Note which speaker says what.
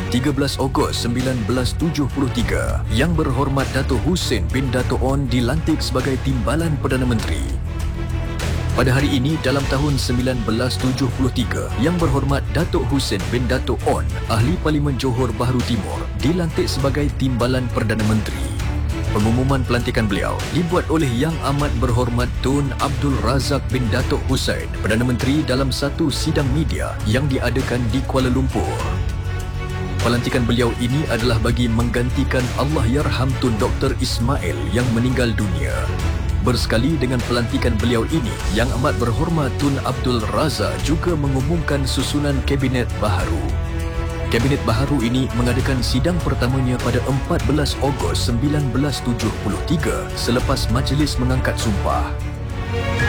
Speaker 1: 13 Ogos 1973, Yang Berhormat Dato' Hussein bin Dato' On dilantik sebagai Timbalan Perdana Menteri. Pada hari ini dalam tahun 1973, Yang Berhormat Dato' Hussein bin Dato' On, Ahli Parlimen Johor Bahru Timur, dilantik sebagai Timbalan Perdana Menteri. Pengumuman pelantikan beliau dibuat oleh Yang Amat Berhormat Tun Abdul Razak bin Dato' Hussein, Perdana Menteri, dalam satu sidang media yang diadakan di Kuala Lumpur. Pelantikan beliau ini adalah bagi menggantikan Allahyarham Tun Dr. Ismail yang meninggal dunia. Bersekali dengan pelantikan beliau ini, Yang Amat Berhormat Tun Abdul Razak juga mengumumkan susunan Kabinet baharu. Kabinet baharu ini mengadakan sidang pertamanya pada 14 Ogos 1973 selepas majlis mengangkat sumpah.